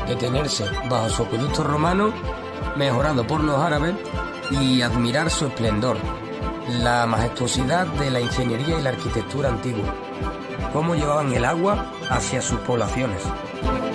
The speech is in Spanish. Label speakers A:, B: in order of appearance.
A: detenerse bajo su acueducto romano, mejorado por los árabes, y admirar su esplendor, la majestuosidad de la ingeniería y la arquitectura antigua, cómo llevaban el agua hacia sus poblaciones.